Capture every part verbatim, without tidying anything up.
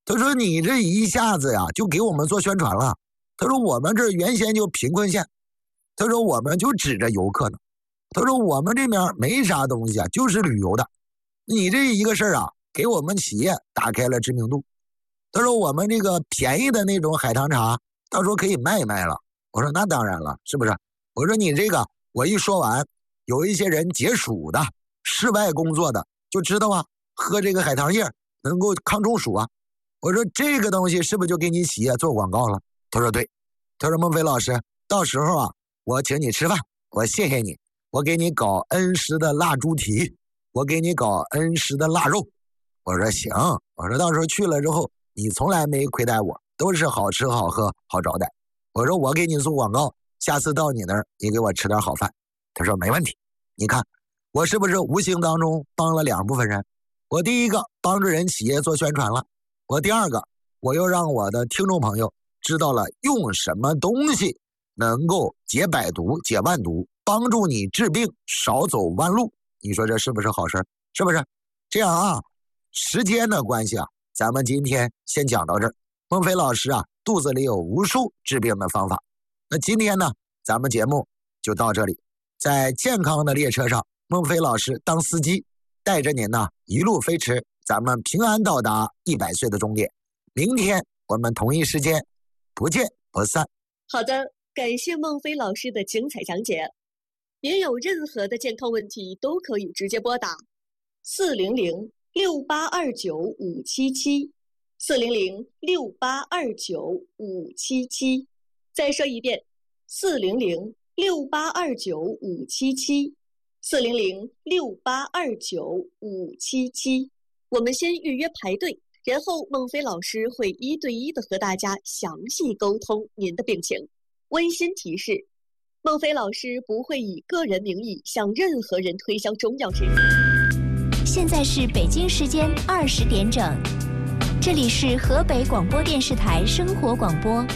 他说你这一下子呀就给我们做宣传了。他说我们这原先就贫困县，他说我们就指着游客呢。他说我们这边没啥东西啊，就是旅游的。你这一个事儿啊，给我们企业打开了知名度。他说我们这个便宜的那种海棠茶，到时候可以卖一卖了。我说那当然了，是不是？我说你这个，我一说完，有一些人解暑的、室外工作的就知道啊，喝这个海棠叶能够抗中暑啊。我说这个东西是不是就给你企业做广告了？他说对。他说孟非老师，到时候啊，我请你吃饭，我谢谢你，我给你搞恩施的腊猪蹄，我给你搞恩施的腊肉。我说行，我说到时候去了之后，你从来没亏待我，都是好吃好喝好招待。我说我给你做广告，下次到你那儿你给我吃点好饭。他说没问题。你看我是不是无形当中帮了两部分人？我第一个帮着人企业做宣传了，我第二个我又让我的听众朋友知道了用什么东西能够解百毒解万毒，帮助你治病少走弯路。你说这是不是好事？是不是？这样啊，时间的关系啊，咱们今天先讲到这儿。孟非老师啊，肚子里有无数治病的方法。那今天呢，咱们节目就到这里。在健康的列车上，孟非老师当司机，带着您呢一路飞驰，咱们平安到达一百岁的终点。明天我们同一时间不见不散。 好的，感谢孟非老师的精彩讲解。您有任何的健康问题都可以直接拨打四零零六八二九五七七，四零零六八二九五七七。再说一遍，四零零六八二九五七七，四零零六八二九五七七。我们先预约排队，然后孟非老师会一对一的和大家详细沟通您的病情。温馨提示，孟非老师不会以个人名义向任何人推销中药产品。 现在是北京时间二十点整，这里是河北广播电视台生活广播。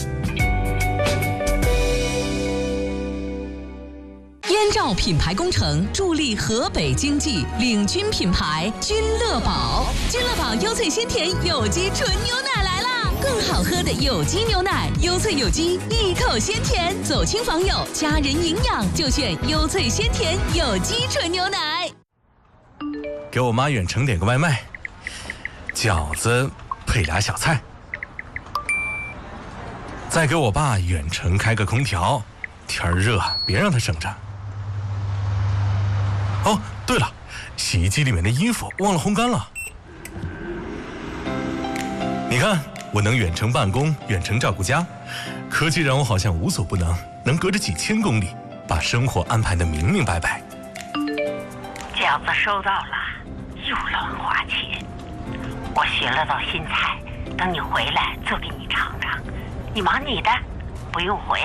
燕赵品牌工程助力河北经济，领军品牌君乐宝。君乐宝优萃鲜甜有机纯牛奶来啦！更好喝的有机牛奶，优萃有机，一口鲜甜，走亲访友，家人营养就选优萃鲜甜有机纯牛奶。 给我妈远程点个外卖，饺子配俩小菜。再给我爸远程开个空调，天儿热，别让他省着。哦，对了，洗衣机里面的衣服忘了烘干了。你看，我能远程办公，远程照顾家，科技让我好像无所不能，能隔着几千公里把生活安排得明明白白。 饺子收到了，又乱花钱。我学了道新菜，等你回来做给你尝尝。你忙你的，不用回。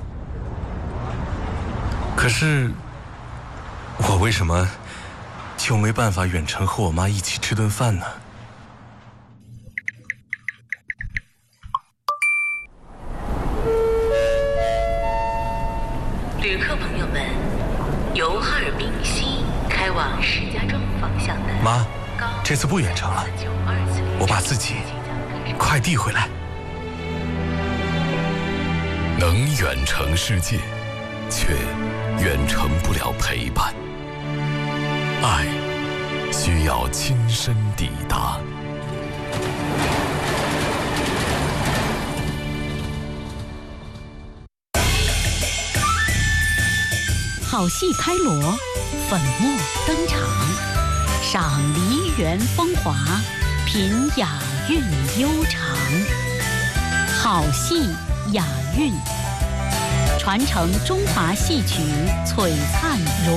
可是我为什么就没办法远程和我妈一起吃顿饭呢？ 旅客朋友们，由哈尔滨西开往石家庄方向的妈，这次不远程了，我把自己快递回来。 能远程世界，却远程不了陪伴。爱需要亲身抵达。 好戏开锣，粉墨登场，赏梨园风华，品雅韵悠长。好戏雅韵，传承中华戏曲璀璨荣。